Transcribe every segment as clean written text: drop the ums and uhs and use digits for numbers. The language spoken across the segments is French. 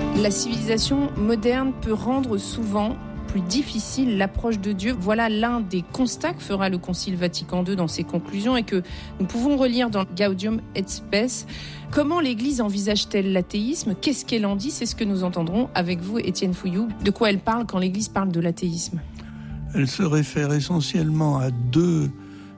La civilisation moderne peut rendre souvent plus difficile l'approche de Dieu. Voilà l'un des constats que fera le Concile Vatican II dans ses conclusions et que nous pouvons relire dans Gaudium et Spes. Comment l'Église envisage-t-elle l'athéisme ? Qu'est-ce qu'elle en dit ? C'est ce que nous entendrons avec vous, Étienne Fouilloux. De quoi elle parle quand l'Église parle de l'athéisme ? Elle se réfère essentiellement à deux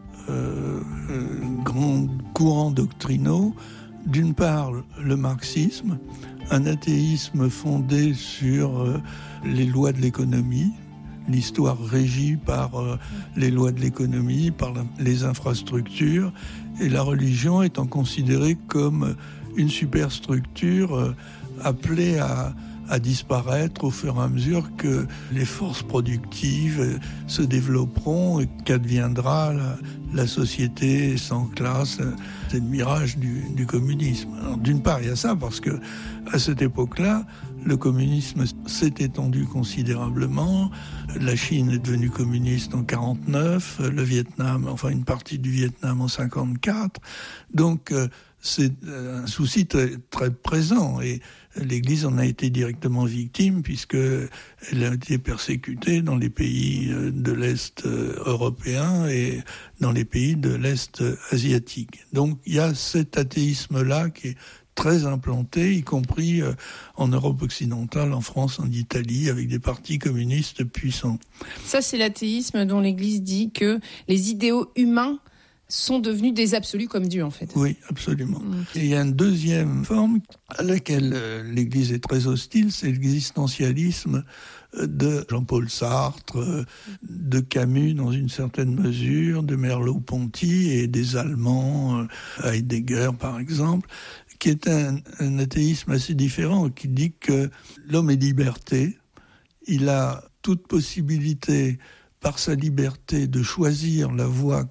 grands courants doctrinaux. D'une part, le marxisme, un athéisme fondé sur les lois de l'économie, l'histoire régie par les lois de l'économie, par les infrastructures, et la religion étant considérée comme une superstructure appelée à disparaître au fur et à mesure que les forces productives se développeront et qu'adviendra la société sans classe. C'est le mirage du communisme. Alors, d'une part, il y a ça parce que à cette époque-là, le communisme s'est étendu considérablement. La Chine est devenue communiste en 1949, le Vietnam, enfin une partie du Vietnam en 1954. Donc, c'est un souci très, très présent et l'Église en a été directement victime puisqu'elle a été persécutée dans les pays de l'Est européen et dans les pays de l'Est asiatique. Donc il y a cet athéisme-là qui est très implanté, y compris en Europe occidentale, en France, en Italie, avec des partis communistes puissants. Ça, c'est l'athéisme dont l'Église dit que les idéaux humains sont devenus des absolus comme Dieu, en fait. Oui, absolument. Et il y a une deuxième forme à laquelle l'Église est très hostile, c'est l'existentialisme de Jean-Paul Sartre, de Camus dans une certaine mesure, de Merleau-Ponty et des Allemands, Heidegger par exemple, qui est un athéisme assez différent, qui dit que l'homme est liberté, il a toute possibilité par sa liberté de choisir la voie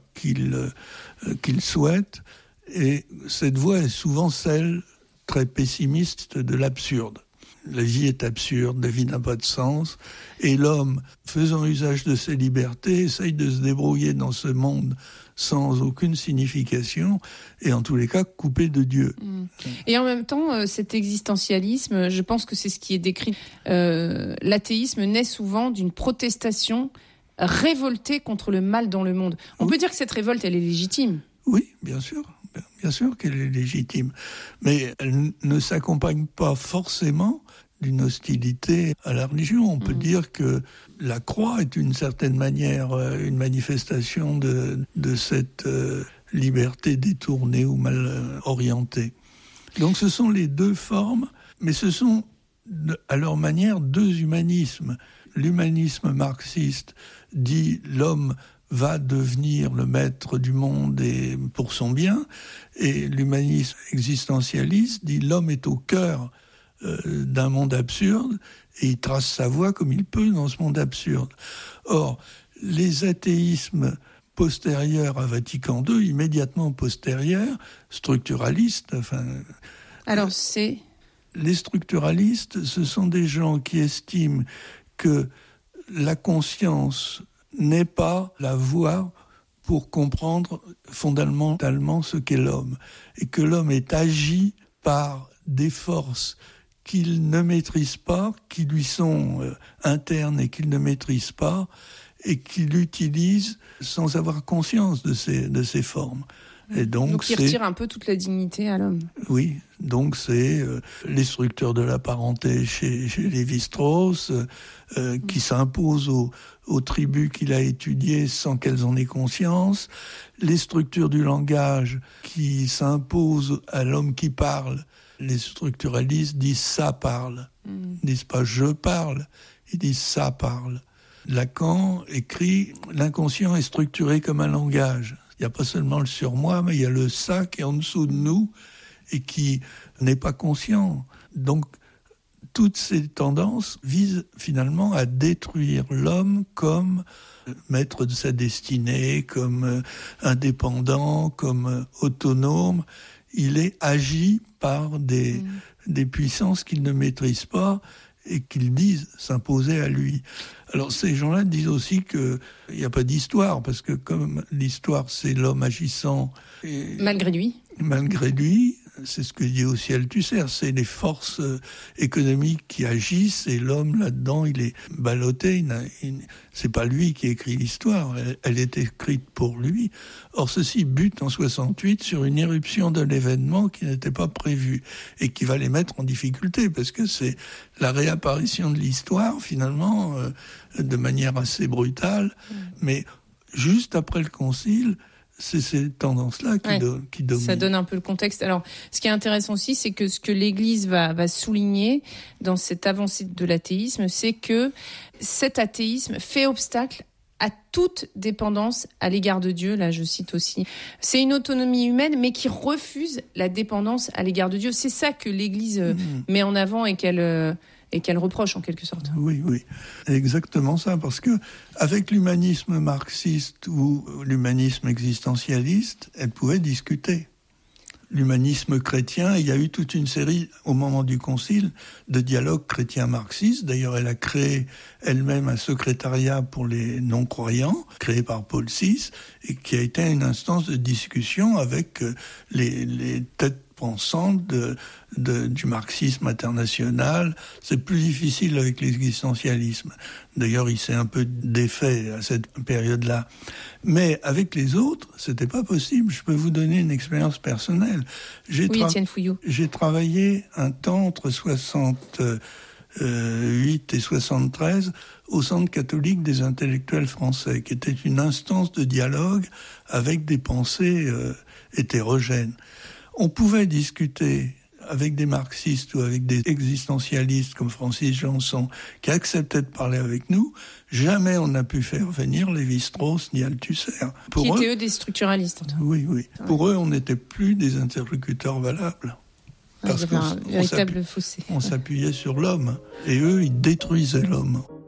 qu'il souhaite, et cette voie est souvent celle très pessimiste de l'absurde. La vie est absurde, la vie n'a pas de sens, et l'homme, faisant usage de ses libertés, essaye de se débrouiller dans ce monde sans aucune signification, et en tous les cas coupé de Dieu. Et en même temps, cet existentialisme, je pense que c'est ce qui est décrit. L'athéisme naît souvent d'une protestation révoltée contre le mal dans le monde. On peut dire que cette révolte, elle est légitime. Oui, bien sûr qu'elle est légitime. Mais elle ne s'accompagne pas forcément d'une hostilité à la religion. On peut dire que la croix est d'une certaine manière une manifestation de cette liberté détournée ou mal orientée. Donc ce sont les deux formes, mais ce sont à leur manière deux humanismes. L'humanisme marxiste dit l'homme va devenir le maître du monde et pour son bien, et l'humanisme existentialiste dit l'homme est au cœur d'un monde absurde et il trace sa voie comme il peut dans ce monde absurde. Or, les athéismes postérieurs à Vatican II, immédiatement postérieurs, structuralistes, alors c'est... Les structuralistes, ce sont des gens qui estiment que la conscience n'est pas la voie pour comprendre fondamentalement ce qu'est l'homme, et que l'homme est agi par des forces qu'il ne maîtrise pas, qui lui sont internes et qu'il ne maîtrise pas, et qu'il utilise sans avoir conscience de ces formes. Et donc il retire un peu toute la dignité à l'homme. Oui, donc c'est les structures de la parenté chez Lévi-Strauss qui s'imposent aux tribus qu'il a étudiées sans qu'elles en aient conscience, les structures du langage qui s'imposent à l'homme qui parle. Les structuralistes disent « ça parle », ils disent pas « je parle », ils disent « ça parle ». Lacan écrit « l'inconscient est structuré comme un langage ». Il n'y a pas seulement le surmoi, mais il y a le ça qui est en dessous de nous et qui n'est pas conscient. Donc, toutes ces tendances visent finalement à détruire l'homme comme maître de sa destinée, comme indépendant, comme autonome. Il est agi par des puissances qu'il ne maîtrise pas et qu'ils disent s'imposer à lui. Alors ces gens-là disent aussi qu'il n'y a pas d'histoire, parce que comme l'histoire c'est l'homme agissant... Malgré lui, c'est ce que dit aussi Althusser, c'est les forces économiques qui agissent et l'homme là-dedans, il est ballotté. C'est pas lui qui écrit l'histoire, elle est écrite pour lui. Or, ceci bute en 68 sur une éruption de l'événement qui n'était pas prévue et qui va les mettre en difficulté parce que c'est la réapparition de l'histoire finalement de manière assez brutale, mais juste après le concile. C'est ces tendances-là qui dominent. Ça donne un peu le contexte. Alors, ce qui est intéressant aussi, c'est que ce que l'Église va souligner dans cette avancée de l'athéisme, c'est que cet athéisme fait obstacle à toute dépendance à l'égard de Dieu. Là, je cite aussi. C'est une autonomie humaine, mais qui refuse la dépendance à l'égard de Dieu. C'est ça que l'Église met en avant et qu'elle reproche en quelque sorte. Oui, exactement ça, parce que avec l'humanisme marxiste ou l'humanisme existentialiste, elle pouvait discuter. L'humanisme chrétien, il y a eu toute une série, au moment du concile, de dialogues chrétiens-marxistes. D'ailleurs, elle a créé elle-même un secrétariat pour les non-croyants, créé par Paul VI, et qui a été une instance de discussion avec les têtes pensantes du marxisme international. C'est plus difficile avec l'existentialisme. D'ailleurs, il s'est un peu défait à cette période-là. Mais avec les autres, c'était pas possible. Je peux vous donner une expérience personnelle. Étienne Fouillou. J'ai travaillé un temps entre 68 et 73 au Centre catholique des intellectuels français, qui était une instance de dialogue avec des pensées hétérogènes. On pouvait discuter avec des marxistes ou avec des existentialistes comme Francis Janson qui acceptaient de parler avec nous. Jamais on n'a pu faire venir Lévi-Strauss ni Althusser. Qui étaient eux des structuralistes. Oui. Pour eux, on n'était plus des interlocuteurs valables. Parce il y avait un véritable fossé. On s'appuyait sur l'homme et eux, ils détruisaient l'homme.